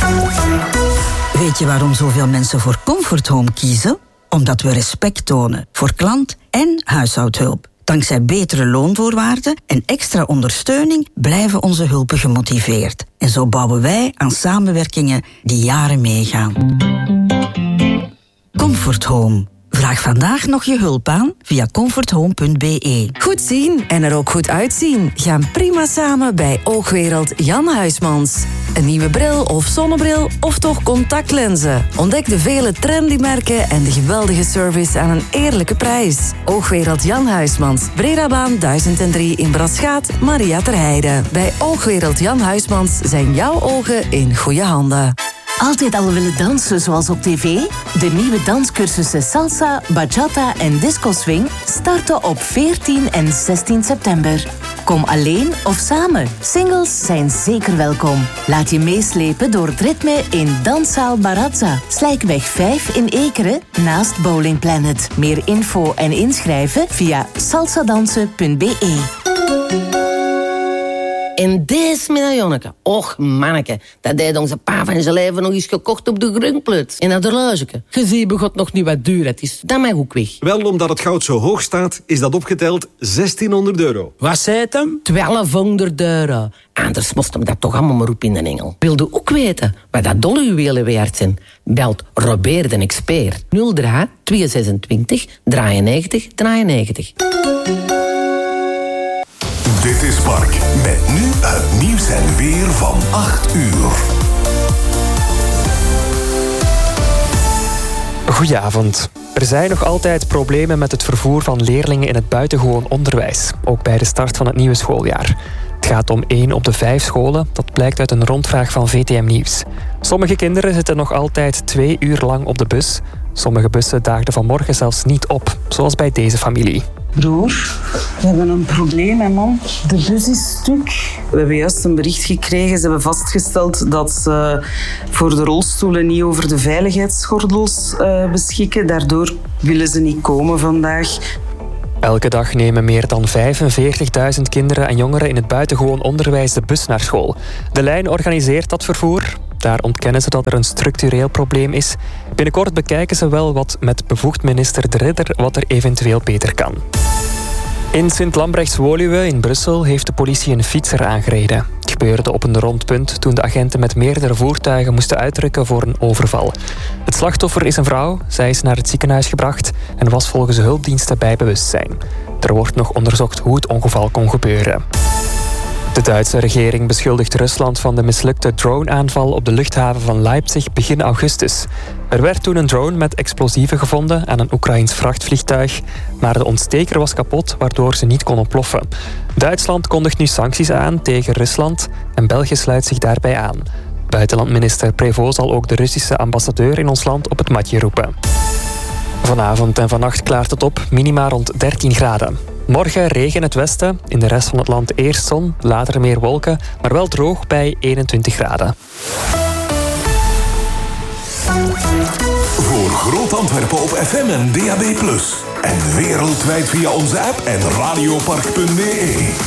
Weet je waarom zoveel mensen voor Comfort Home kiezen? Omdat we respect tonen voor klant en huishoudhulp. Dankzij betere loonvoorwaarden en extra ondersteuning blijven onze hulpen gemotiveerd. En zo bouwen wij aan samenwerkingen die jaren meegaan. Comfort Home. Vraag vandaag nog je hulp aan via comforthome.be. Goed zien en er ook goed uitzien gaan prima samen bij Oogwereld Jan Huismans. Een nieuwe bril of zonnebril of toch contactlenzen. Ontdek de vele trendy merken en de geweldige service aan een eerlijke prijs. Oogwereld Jan Huismans, Bredabaan 1003 in Brasschaat, Maria ter Heide. Bij Oogwereld Jan Huismans zijn jouw ogen in goede handen. Altijd al willen dansen zoals op tv? De nieuwe danscursussen Salsa, Bachata en Disco Swing starten op 14 en 16 september. Kom alleen of samen. Singles zijn zeker welkom. Laat je meeslepen door het ritme in Danszaal Barazza, Slijkweg 5 in Ekeren, naast Bowling Planet. Meer info en inschrijven via salsadansen.be. En deze middag, Jonneke. Och, manneke. Dat deed onze pa van zijn leven nog eens gekocht op de Grungplut. En dat horlogeke. Je ziet begot nog niet wat duur het is. Dat mag ook weg. Wel, omdat het goud zo hoog staat, is dat opgeteld €1600. Wat zei het hem? €1200. Anders moest hem dat toch allemaal maar op in de engel. Wilde ook weten wat dat dolle juwelen waard zijn? Belt Robert de Expert. 03 226 93 93. Dit is Mark, met nu het nieuws en weer van 8 uur. Goedenavond. Er zijn nog altijd problemen met het vervoer van leerlingen in het buitengewoon onderwijs. Ook bij de start van het nieuwe schooljaar. Het gaat om 1 op de 5 scholen. Dat blijkt uit een rondvraag van VTM Nieuws. Sommige kinderen zitten nog altijd 2 uur lang op de bus. Sommige bussen daagden vanmorgen zelfs niet op, zoals bij deze familie. Broer, we hebben een probleem, hè, man. De bus is stuk. We hebben juist een bericht gekregen. Ze hebben vastgesteld dat ze voor de rolstoelen niet over de veiligheidsgordels beschikken. Daardoor willen ze niet komen vandaag. Elke dag nemen meer dan 45.000 kinderen en jongeren in het buitengewoon onderwijs de bus naar school. De lijn organiseert dat vervoer. Daar ontkennen ze dat er een structureel probleem is. Binnenkort bekijken ze wel wat met bevoegd minister De Ridder wat er eventueel beter kan. In Sint-Lambrechtswoluwe in Brussel heeft de politie een fietser aangereden. Het gebeurde op een rondpunt toen de agenten met meerdere voertuigen moesten uitrukken voor een overval. Het slachtoffer is een vrouw, zij is naar het ziekenhuis gebracht en was volgens de hulpdiensten bij bewustzijn. Er wordt nog onderzocht hoe het ongeval kon gebeuren. De Duitse regering beschuldigt Rusland van de mislukte drone-aanval op de luchthaven van Leipzig begin augustus. Er werd toen een drone met explosieven gevonden aan een Oekraïns vrachtvliegtuig, maar de ontsteker was kapot, waardoor ze niet kon ontploffen. Duitsland kondigt nu sancties aan tegen Rusland en België sluit zich daarbij aan. Buitenlandminister Prévost zal ook de Russische ambassadeur in ons land op het matje roepen. Vanavond en vannacht klaart het op, minima rond 13 graden. Morgen regen in het westen, in de rest van het land eerst zon, later meer wolken, maar wel droog bij 21 graden. Voor Groot Antwerpen op FM en DAB+. En wereldwijd via onze app en radiopark.be.